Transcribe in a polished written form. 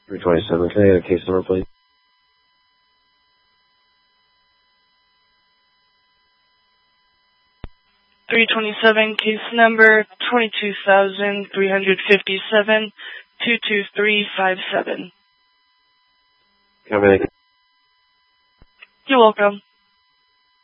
327. Can I get a case number, please? .327, case number 22,357, 22357. Can I make it? You're welcome.